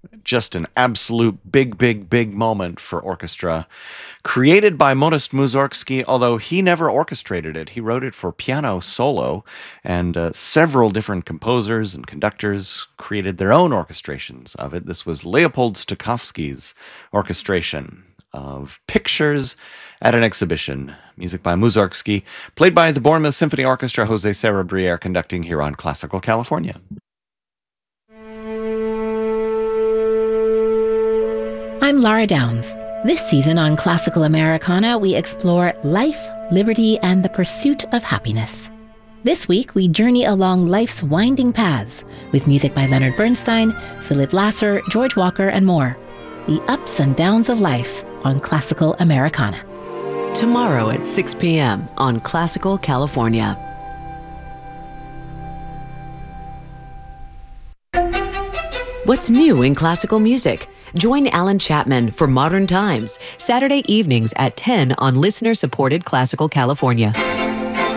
Just an absolute big moment for orchestra. Created by Modest Mussorgsky, although he never orchestrated it. He wrote it for piano solo, and several different composers and conductors created their own orchestrations of it. This was Leopold Stokowski's orchestration of Pictures at an Exhibition. Music by Mussorgsky, played by the Bournemouth Symphony Orchestra, Jose Serra Briere conducting here on Classical California. I'm Laura Downs. This season on Classical Americana, we explore life, liberty, and the pursuit of happiness. This week, we journey along life's winding paths with music by Leonard Bernstein, Philip Lasser, George Walker, and more. The ups and downs of life on Classical Americana. Tomorrow at 6 p.m. on Classical California. What's new in classical music? Join Alan Chapman for Modern Times, Saturday evenings at 10 on listener-supported Classical California.